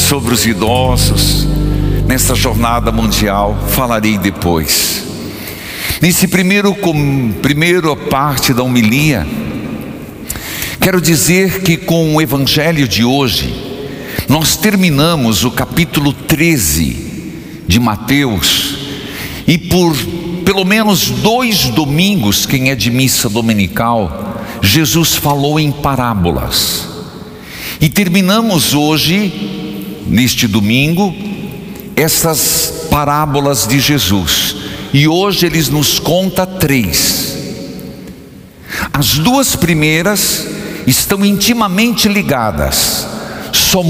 sobre os idosos, nessa jornada mundial. Falarei depois. Nesse primeira parte da homilia, quero dizer que com o evangelho de hoje, nós terminamos o capítulo 13 de Mateus, e por pelo menos 2 domingos, quem é de missa dominical, Jesus falou em parábolas. E terminamos hoje, neste domingo, essas parábolas de Jesus. E hoje ele nos conta 3. As 2 primeiras estão intimamente ligadas, só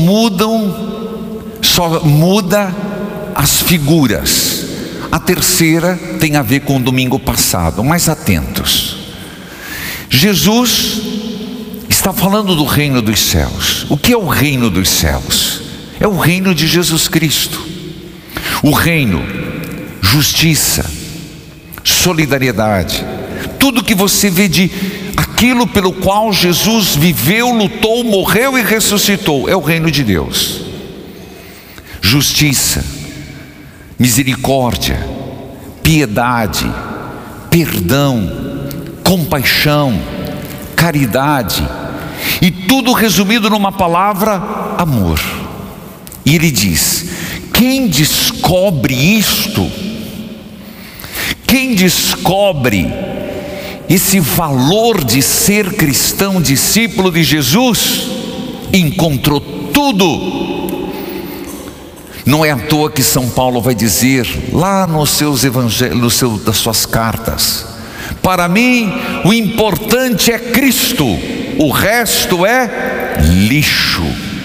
muda as figuras. A terceira tem a ver com o domingo passado, mas atentos. Jesus está falando do reino dos céus. O que é o reino dos céus? É o reino de Jesus Cristo. O reino, justiça, solidariedade, tudo que você vê de aquilo pelo qual Jesus viveu, lutou, morreu e ressuscitou, é o reino de Deus. Justiça, misericórdia, piedade, perdão, compaixão, caridade, e tudo resumido numa palavra: amor. E ele diz: quem descobre isto, quem descobre esse valor de ser cristão, discípulo de Jesus, encontrou tudo. Não é à toa que São Paulo vai dizer lá nos seus evangelhos, das suas cartas: para mim o importante é Cristo, o resto é lixo.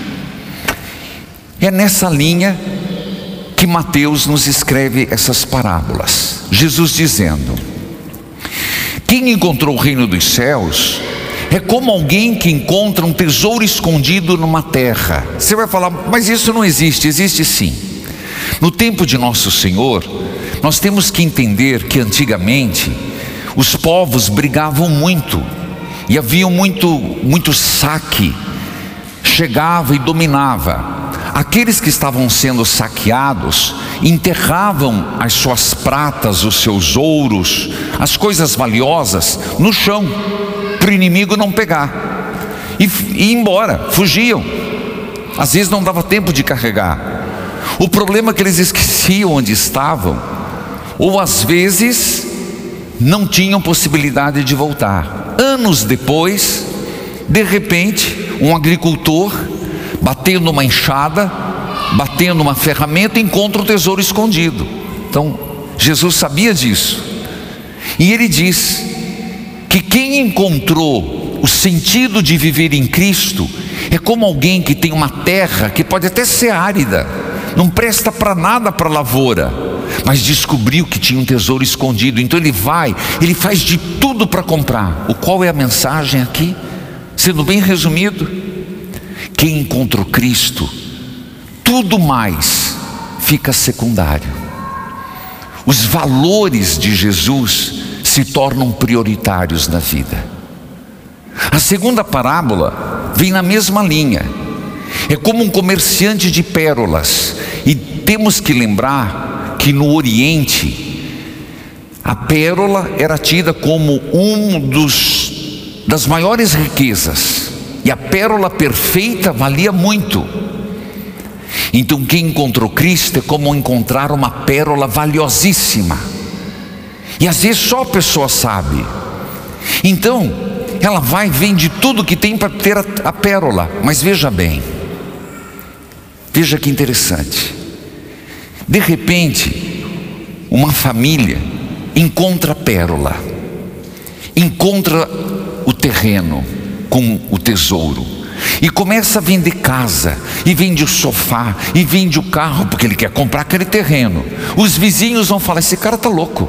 É nessa linha que Mateus nos escreve essas parábolas. Jesus dizendo: quem encontrou o reino dos céus é como alguém que encontra um tesouro escondido numa terra. Você vai falar: mas isso não existe. Existe sim. No tempo de Nosso Senhor, nós temos que entender que antigamente os povos brigavam muito, e havia muito saque, chegava e dominava. Aqueles que estavam sendo saqueados enterravam as suas pratas, os seus ouros, as coisas valiosas no chão, para o inimigo não pegar, e ir embora, fugiam. Às vezes não dava tempo de carregar. O problema é que eles esqueciam onde estavam, ou às vezes não tinham possibilidade de voltar. Anos depois, de repente, um agricultor, batendo uma enxada, batendo uma ferramenta, encontra um tesouro escondido. Então, Jesus sabia disso. E ele diz que quem encontrou o sentido de viver em Cristo é como alguém que tem uma terra que pode até ser árida, não presta para nada para a lavoura, mas descobriu que tinha um tesouro escondido. Então ele faz de tudo para comprar. Qual é a mensagem aqui? Sendo bem resumido: quem encontra o Cristo, tudo mais fica secundário. Os valores de Jesus se tornam prioritários na vida. A segunda parábola vem na mesma linha. É como um comerciante de pérolas. E temos que lembrar que no Oriente, a pérola era tida como das maiores riquezas. E a pérola perfeita valia muito. Então quem encontrou Cristo é como encontrar uma pérola valiosíssima. E às vezes só a pessoa sabe. Então ela vende tudo que tem para ter a pérola. Mas veja bem, veja que interessante. De repente, uma família encontra a pérola, encontra o terreno com o tesouro, e começa a vender casa, e vende o sofá, e vende o carro, porque ele quer comprar aquele terreno. Os vizinhos vão falar: esse cara está louco,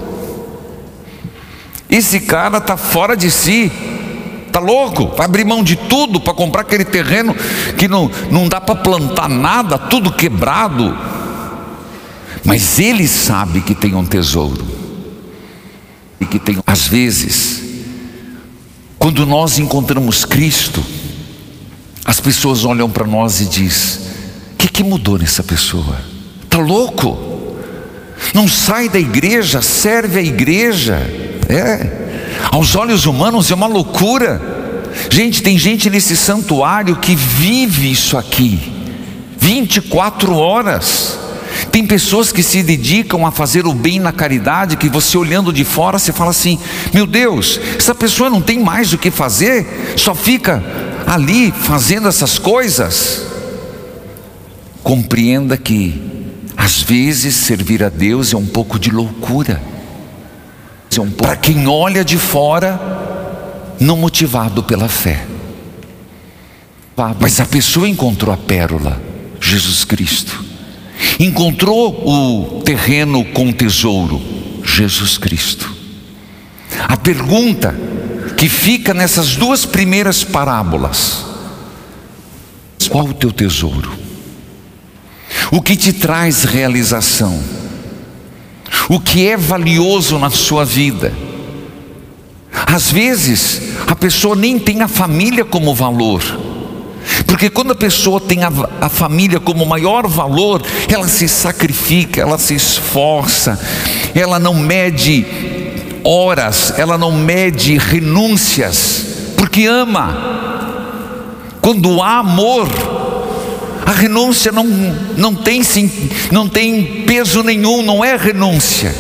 esse cara está fora de si, está louco, vai abrir mão de tudo para comprar aquele terreno que não dá para plantar nada, tudo quebrado. Mas ele sabe que tem um tesouro, e que tem. Às vezes, quando nós encontramos Cristo, as pessoas olham para nós e dizem: o que que mudou nessa pessoa? Está louco? Não sai da igreja, serve a igreja. Aos olhos humanos é uma loucura. Gente, tem gente nesse santuário que vive isso aqui 24 horas. Tem pessoas que se dedicam a fazer o bem na caridade, que você olhando de fora, você fala assim: meu Deus, essa pessoa não tem mais o que fazer, só fica ali fazendo essas coisas. Compreenda que às vezes servir a Deus é um pouco de loucura, para quem olha de fora, não motivado pela fé. Mas a pessoa encontrou a pérola, Jesus Cristo. Encontrou o terreno com tesouro, Jesus Cristo. A pergunta que fica nessas duas primeiras parábolas: qual o teu tesouro? O que te traz realização? O que é valioso na sua vida? Às vezes a pessoa nem tem a família como valor, porque quando a pessoa tem a família como maior valor, ela se sacrifica, ela se esforça, ela não mede horas, ela não mede renúncias, porque ama. Quando há amor, a renúncia não tem peso nenhum, não é renúncia.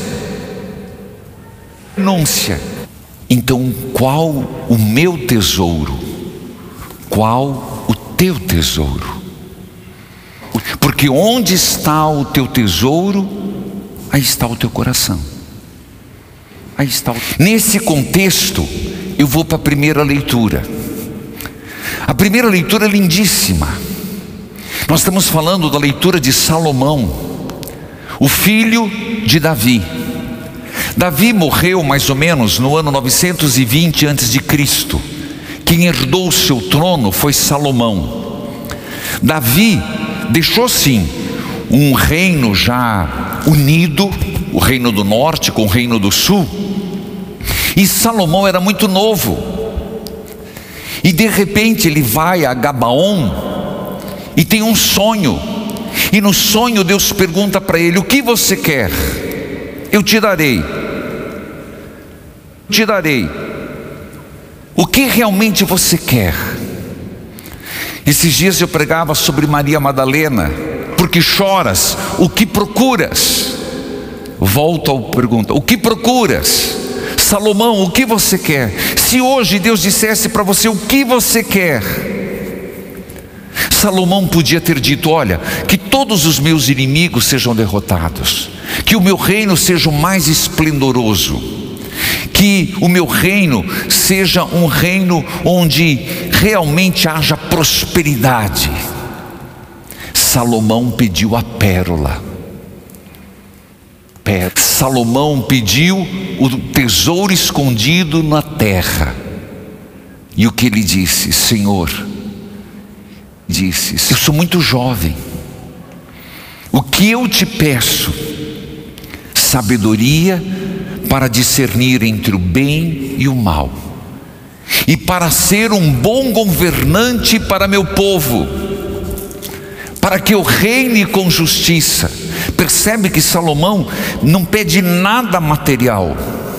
Então, qual o meu tesouro? Qual o teu tesouro? Porque onde está o teu tesouro, aí está o teu coração. Aí está. Nesse contexto, eu vou para a primeira leitura. A primeira leitura é lindíssima. Nós estamos falando da leitura de Salomão, o filho de Davi. Davi morreu mais ou menos no ano 920 a.C. Quem herdou o seu trono foi Salomão. Davi deixou sim um reino já unido, o reino do norte com o reino do sul. E Salomão era muito novo. E de repente ele vai a Gabaon e tem um sonho. E no sonho Deus pergunta para ele: o que você quer? Eu te darei. Te darei. O que realmente você quer? Esses dias eu pregava sobre Maria Madalena. Porque choras? O que procuras? Volto à pergunta: o que procuras? Salomão, o que você quer? Se hoje Deus dissesse para você: o que você quer? Salomão podia ter dito: olha, que todos os meus inimigos sejam derrotados, que o meu reino seja o mais esplendoroso, que o meu reino seja um reino onde realmente haja prosperidade. Salomão pediu a pérola. Salomão pediu o tesouro escondido na terra. E o que ele disse? Senhor, disse: eu sou muito jovem. O que eu te peço? Sabedoria para discernir entre o bem e o mal, e para ser um bom governante para meu povo, para que eu reine com justiça. Percebe que Salomão não pede nada material.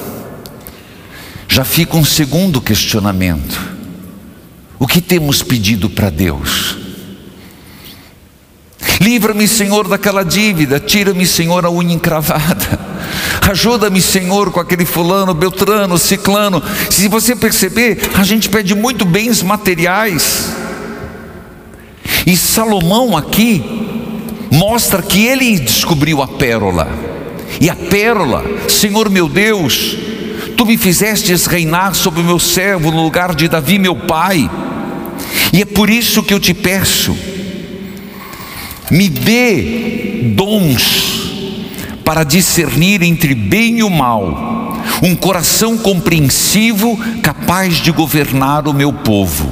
Já fica um segundo questionamento: o que temos pedido para Deus? Livra-me, Senhor, daquela dívida. Tira-me, Senhor, a unha encravada. Ajuda-me, Senhor, com aquele fulano, beltrano, ciclano. Se você perceber, a gente pede muito bens materiais. E Salomão aqui mostra que ele descobriu a pérola. E a pérola: Senhor meu Deus, tu me fizestes reinar sobre o meu servo no lugar de Davi meu pai. E é por isso que eu te peço: me dê dons para discernir entre bem e o mal, um coração compreensivo, capaz de governar o meu povo.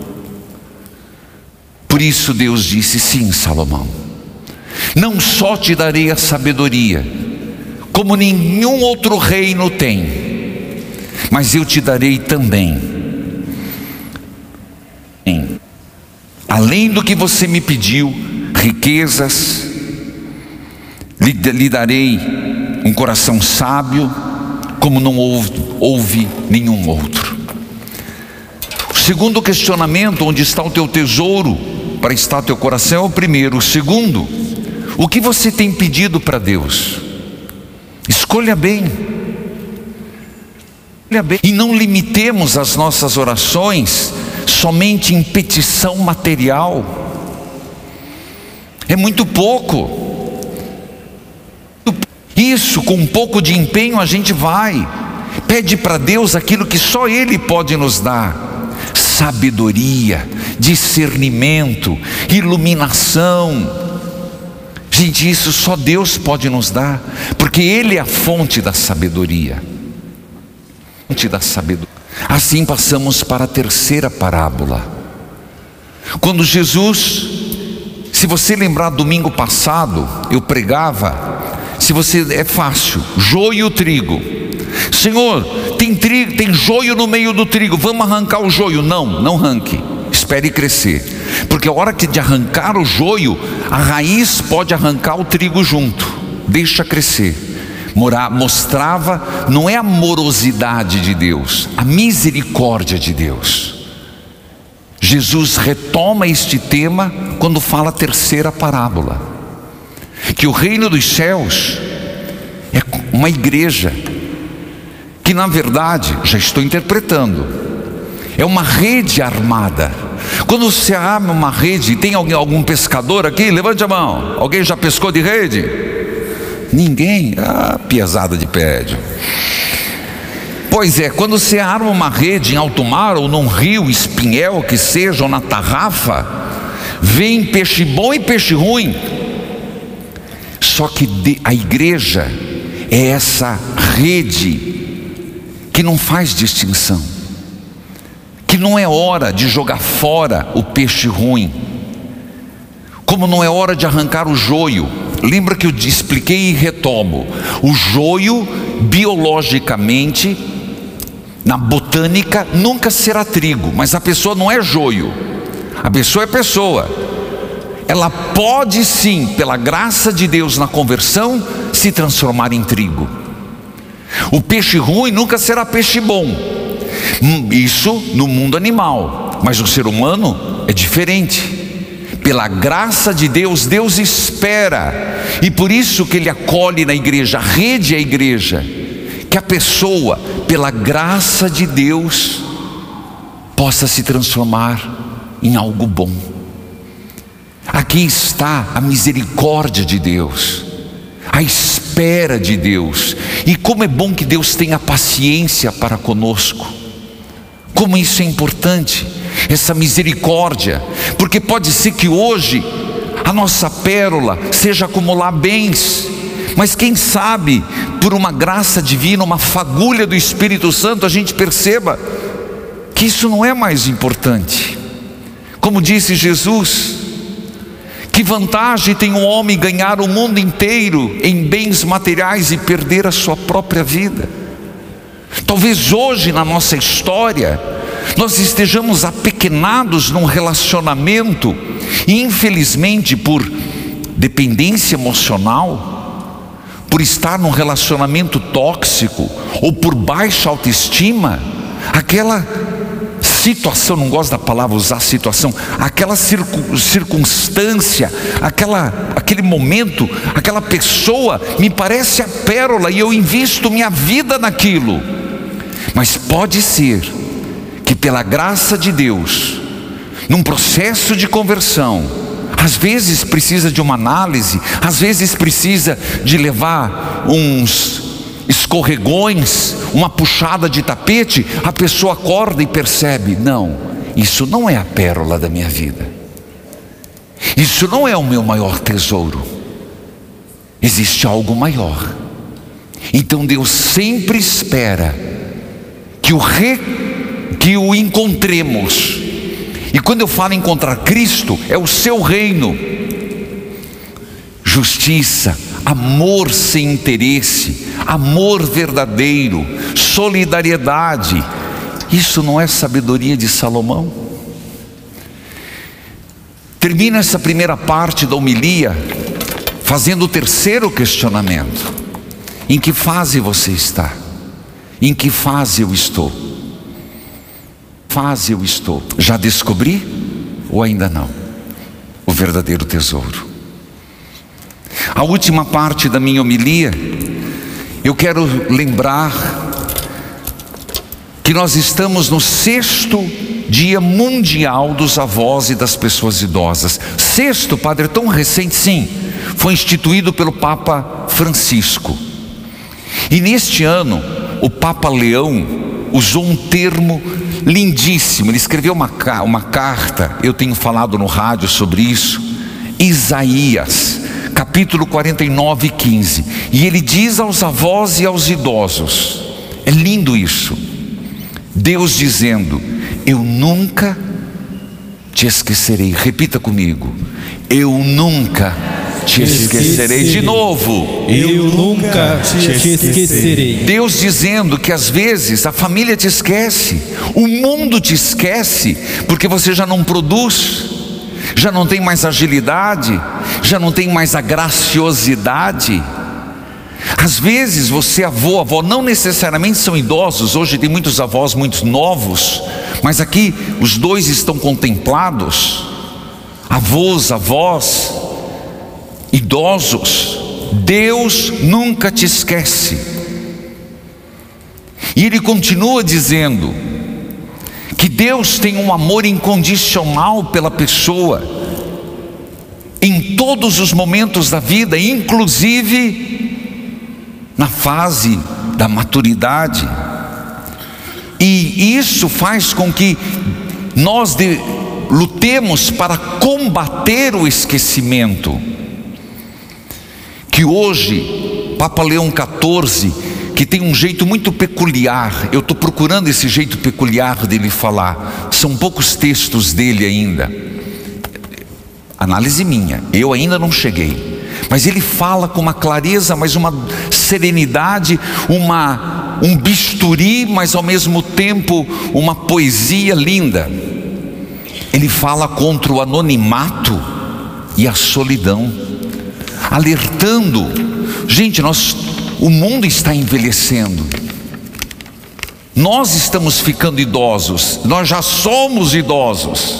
Por isso Deus disse: sim, Salomão, não só te darei a sabedoria, como nenhum outro reino tem, mas eu te darei também, além do que você me pediu, riquezas, lhe darei um coração sábio, como não houve nenhum outro. O segundo questionamento, onde está o teu tesouro para estar teu coração, é o primeiro. O segundo, o que você tem pedido para Deus? Escolha bem. E não limitemos as nossas orações somente em petição material. É muito pouco. Isso, com um pouco de empenho, a gente vai. Pede para Deus aquilo que só Ele pode nos dar: sabedoria, discernimento, iluminação. Gente, isso só Deus pode nos dar, porque Ele é a fonte da sabedoria. Assim passamos para a terceira parábola. Quando Jesus, se você lembrar, domingo passado eu pregava, é fácil, joio e trigo. Senhor, tem joio no meio do trigo, vamos arrancar o joio. Não arranque, espere crescer, porque a hora de arrancar o joio, a raiz pode arrancar o trigo junto. Deixa crescer. Mostrava, não é a morosidade de Deus, a misericórdia de Deus. Jesus retoma este tema quando fala a terceira parábola, que o reino dos céus é uma igreja, que na verdade, já estou interpretando, é uma rede armada. Quando você arma uma rede, tem algum pescador aqui? Levante a mão. Alguém já pescou de rede? Ninguém? Piazada de prédio. Pois é, quando você arma uma rede em alto mar, ou num rio, espinhel que seja, ou na tarrafa, vem peixe bom e peixe ruim. Só que a igreja é essa rede que não faz distinção, que não é hora de jogar fora o peixe ruim, como não é hora de arrancar o joio. Lembra que eu expliquei e retomo: o joio, biologicamente, na botânica, nunca será trigo, mas a pessoa não é joio, a pessoa é pessoa. Ela pode sim, pela graça de Deus na conversão, se transformar em trigo. O peixe ruim nunca será peixe bom, isso no mundo animal, mas o ser humano é diferente. Pela graça de Deus, Deus espera, e por isso que Ele acolhe na igreja, a rede é a igreja, que a pessoa, pela graça de Deus, possa se transformar em algo bom. Aqui está a misericórdia de Deus, a espera de Deus, e como é bom que Deus tenha paciência para conosco. Como isso é importante, essa misericórdia, porque pode ser que hoje a nossa pérola seja acumular bens, mas quem sabe, por uma graça divina, uma fagulha do Espírito Santo, a gente perceba que isso não é mais importante. Como disse Jesus, que vantagem tem um homem ganhar o mundo inteiro em bens materiais e perder a sua própria vida? Talvez hoje na nossa história nós estejamos apequenados num relacionamento, e infelizmente por dependência emocional, por estar num relacionamento tóxico, ou por baixa autoestima, aquela situação, não gosto da palavra usar situação, aquela circunstância, aquele momento, aquela pessoa me parece a pérola e eu invisto minha vida naquilo. Mas pode ser que pela graça de Deus, num processo de conversão, às vezes precisa de uma análise, às vezes precisa de levar uns escorregões, uma puxada de tapete, a pessoa acorda e percebe: não, isso não é a pérola da minha vida, isso não é o meu maior tesouro, existe algo maior. Então Deus sempre espera que o encontremos. E quando eu falo encontrar Cristo, é o seu reino, justiça, amor sem interesse, amor verdadeiro, solidariedade. Isso não é sabedoria de Salomão? termina essa primeira parte da homilia fazendo o terceiro questionamento: em que fase você está? Em que fase eu estou? Fase eu estou? Já descobri ou ainda não o verdadeiro tesouro? A última parte da minha homilia, eu quero lembrar que nós estamos no 6º Dia Mundial dos Avós e das Pessoas Idosas. 6º, padre, é tão recente? Sim, foi instituído pelo Papa Francisco. E neste ano, o Papa Leão usou um termo lindíssimo. Ele escreveu uma carta, eu tenho falado no rádio sobre isso, Isaías, capítulo 49, 15. E ele diz aos avós e aos idosos, é lindo isso, Deus dizendo: eu nunca te esquecerei. Repita comigo: eu nunca te esquecerei. De novo: eu nunca te esquecerei. Deus dizendo que às vezes a família te esquece, o mundo te esquece, porque você já não produz, já não tem mais agilidade, já não tem mais a graciosidade. Às vezes você, avô, avó, não necessariamente são idosos. Hoje tem muitos avós muito novos, mas aqui os dois estão contemplados. Avós, avós, idosos. Deus nunca te esquece. E Ele continua dizendo que Deus tem um amor incondicional pela pessoa, em todos os momentos da vida, inclusive na fase da maturidade. E isso faz com que nós lutemos para combater o esquecimento. Que hoje, Papa Leão XIV, que tem um jeito muito peculiar, eu estou procurando esse jeito peculiar dele falar, são poucos textos dele ainda, análise minha, eu ainda não cheguei, mas ele fala com uma clareza, mas uma serenidade, um bisturi, mas ao mesmo tempo uma poesia linda. Ele fala contra o anonimato e a solidão, alertando, gente, o mundo está envelhecendo, nós estamos ficando idosos, nós já somos idosos,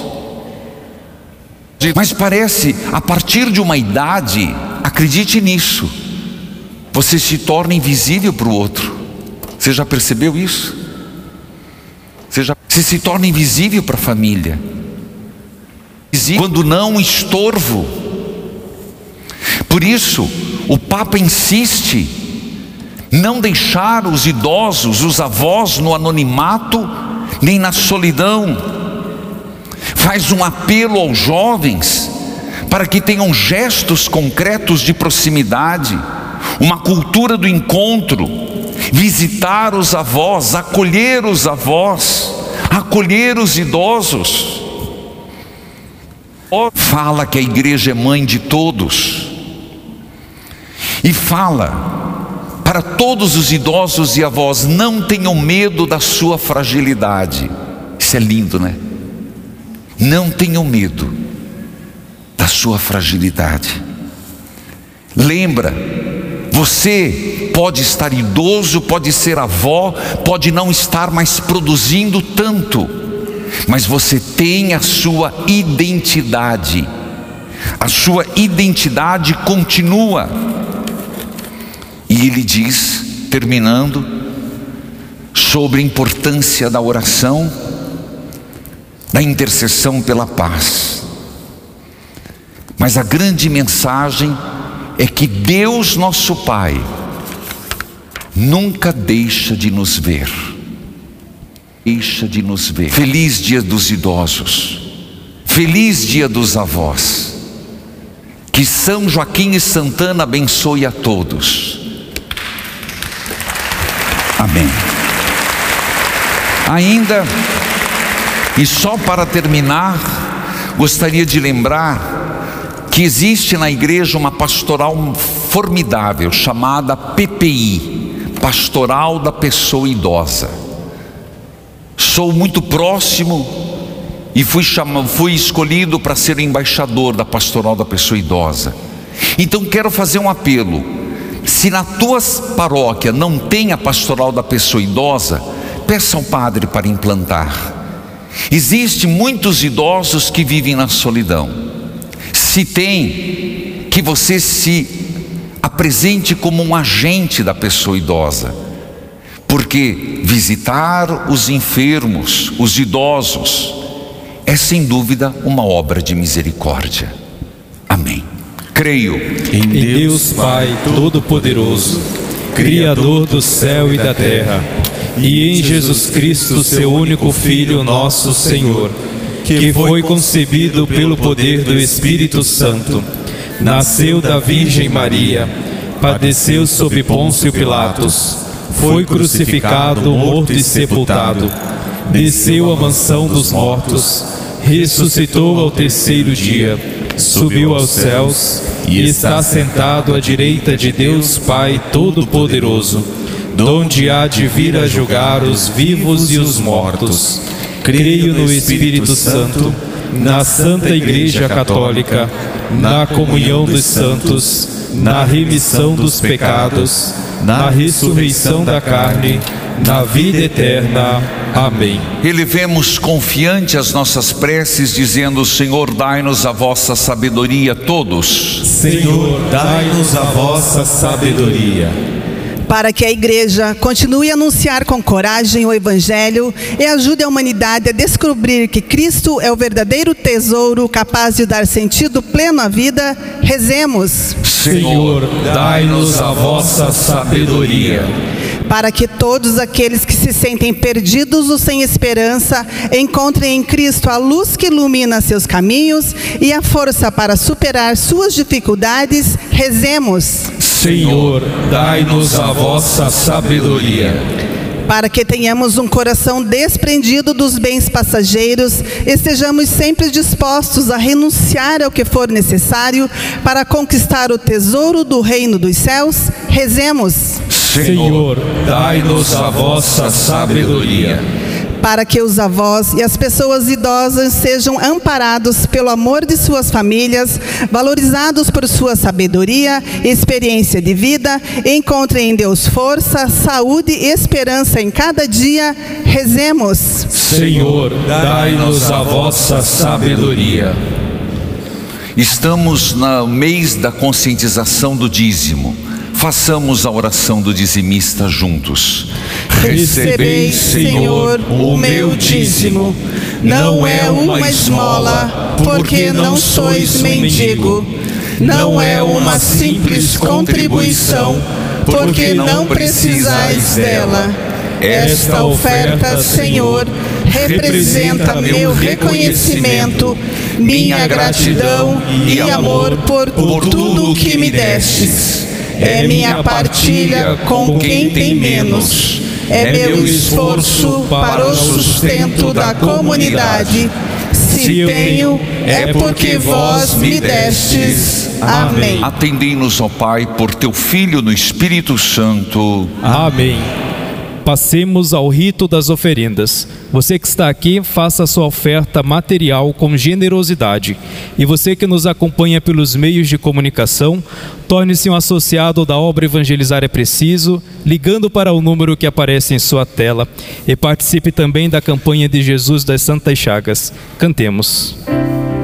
mas parece, a partir de uma idade, acredite nisso, você se torna invisível para o outro. Você já percebeu isso? Você se torna invisível para a família, quando não um estorvo. Por isso o Papa insiste não deixar os idosos, os avós, no anonimato nem na solidão. Faz um apelo aos jovens para que tenham gestos concretos de proximidade, uma cultura do encontro, visitar os avós, acolher os avós, acolher os idosos. Fala que a igreja é mãe de todos, e fala para todos os idosos e avós: não tenham medo da sua fragilidade. Isso é lindo, né? Não tenham medo da sua fragilidade. Lembra, você pode estar idoso, pode ser avó, pode não estar mais produzindo tanto, mas você tem a sua identidade. A sua identidade continua. E ele diz, terminando, sobre a importância da oração, da intercessão pela paz. Mas a grande mensagem é que Deus, nosso Pai, nunca deixa de nos ver. Deixa de nos ver. Feliz dia dos idosos, feliz dia dos avós. Que São Joaquim e Santana abençoe a todos. Amém. Ainda, e só para terminar, gostaria de lembrar que existe na igreja uma pastoral formidável chamada PPI, Pastoral da Pessoa Idosa. Sou muito próximo e fui escolhido para ser embaixador da pastoral da pessoa idosa. Então quero fazer um apelo: se na tua paróquia não tem a pastoral da pessoa idosa, peça ao padre para implantar. Existem muitos idosos que vivem na solidão. Se tem, que você se apresente como um agente da pessoa idosa, porque visitar os enfermos, os idosos, é sem dúvida uma obra de misericórdia. Amém. Creio em Deus Pai Todo-Poderoso, Criador do céu e da terra, e em Jesus Cristo, seu único Filho, nosso Senhor, que foi concebido pelo poder do Espírito Santo, nasceu da Virgem Maria, padeceu sob Pôncio Pilatos, foi crucificado, morto e sepultado, desceu à mansão dos mortos, ressuscitou ao terceiro dia, subiu aos céus e está sentado à direita de Deus Pai Todo-Poderoso, donde há de vir a julgar os vivos e os mortos. Creio no Espírito Santo, na Santa Igreja Católica, na comunhão dos santos, na remissão dos pecados, na ressurreição da carne, na vida eterna. Amém. Elevemos confiante as nossas preces, dizendo: Senhor, dai-nos a vossa sabedoria. Todos. Senhor, dai-nos a vossa sabedoria. Para que a Igreja continue a anunciar com coragem o Evangelho e ajude a humanidade a descobrir que Cristo é o verdadeiro tesouro capaz de dar sentido pleno à vida, rezemos. Senhor, dai-nos a vossa sabedoria. Para que todos aqueles que se sentem perdidos ou sem esperança encontrem em Cristo a luz que ilumina seus caminhos e a força para superar suas dificuldades, rezemos. Senhor, dai-nos a vossa sabedoria. Para que tenhamos um coração desprendido dos bens passageiros, estejamos sempre dispostos a renunciar ao que for necessário para conquistar o tesouro do reino dos céus, rezemos. Senhor, dai-nos a vossa sabedoria. Para que os avós e as pessoas idosas sejam amparados pelo amor de suas famílias, valorizados por sua sabedoria e experiência de vida, encontrem em Deus força, saúde e esperança em cada dia, rezemos. Senhor, dai-nos a vossa sabedoria. Estamos no mês da conscientização do dízimo. Façamos a oração do dizimista juntos. Recebei, Senhor, o meu dízimo. Não é uma esmola, porque não sois mendigo. Não é uma simples contribuição, porque não precisais dela. Esta oferta, Senhor, representa meu reconhecimento, minha gratidão e amor por tudo o que me destes. É minha partilha com quem tem menos. É meu esforço para o sustento da comunidade. Se tenho, é porque vós me destes. Amém. Atendei-nos, ó Pai, por teu Filho no Espírito Santo. Amém. Passemos ao rito das oferendas. Você que está aqui, faça a sua oferta material com generosidade. E você que nos acompanha pelos meios de comunicação, torne-se um associado da obra Evangelizar é Preciso, ligando para o número que aparece em sua tela. E participe também da campanha de Jesus das Santas Chagas. Cantemos.